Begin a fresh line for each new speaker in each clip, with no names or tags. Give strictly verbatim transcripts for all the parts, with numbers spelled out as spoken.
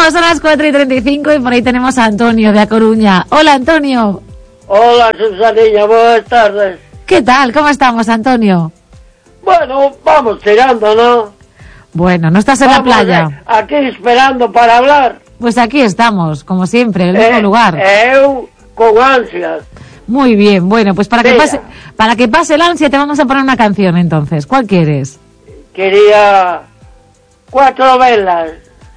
Bueno, son las cuatro y treinta y cinco y por ahí tenemos a Antonio de A Coruña. Hola, Antonio.
Hola, Susanilla, buenas tardes.
¿Qué tal? ¿Cómo estamos, Antonio?
Bueno, vamos tirando, ¿no?
Bueno, ¿no estás en
vamos
la playa?
Aquí esperando para hablar.
Pues aquí estamos, como siempre, en el mismo
eh,
lugar.
Eu con ansias.
Muy bien, bueno, pues para que,
Mira.
pase, para que pase el ansia te vamos a poner una canción entonces. ¿Cuál quieres?
Quería Cuatro Velas.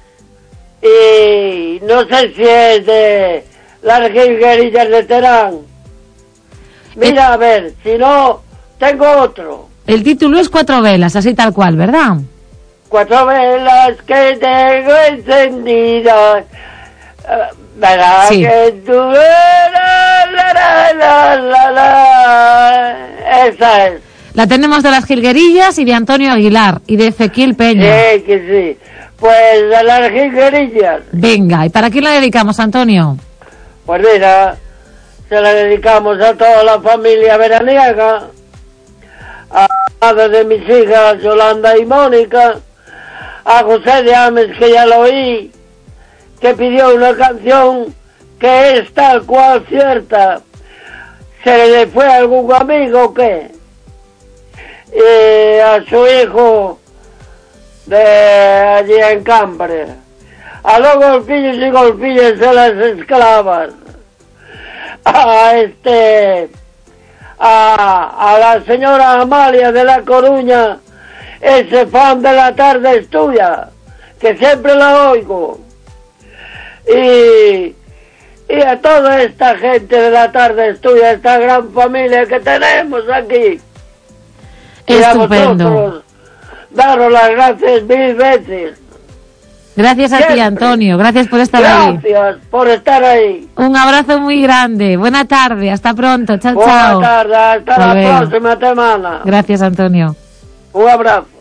Y no sé si es de Las Jilguerillas de Terán. Mira, a ver, si no, tengo otro.
El título es Cuatro Velas, así tal cual, ¿verdad?
Cuatro velas que tengo encendidas. Uh, ¿Verdad?
Sí.
Que tú... La, la, la, la, la, la. Esa es.
La tenemos de Las Jilguerillas y de Antonio Aguilar y de Ezequiel Peña.
Sí, que sí. Pues de Las Jilguerillas.
Venga, ¿y para quién la dedicamos, Antonio?
Pues mira, se la dedicamos a toda la familia veraniega, a la madre de mis hijas, Yolanda y Mónica, a José de Ames, que ya lo oí, que pidió una canción que es tal cual cierta. ¿Se le fue a algún amigo o qué? Y a su hijo de allí en Cambre, a los golpillos y golpillas de las esclavas, a este, a, a la señora Amalia de La Coruña, ese fan de La Tarde es Tuya, que siempre la oigo, y, y a toda esta gente de La Tarde es Tuya, esta gran familia que tenemos aquí.
Estupendo.
Y a vosotros, daros las gracias mil veces.
Gracias a
Siempre.
ti, Antonio. Gracias por estar ahí.
Gracias por estar ahí.
Un abrazo muy grande. Buena tarde. Hasta pronto. Chao, chao.
Buenas tardes. Hasta la
Volvemos.
próxima semana.
Gracias, Antonio.
Un abrazo.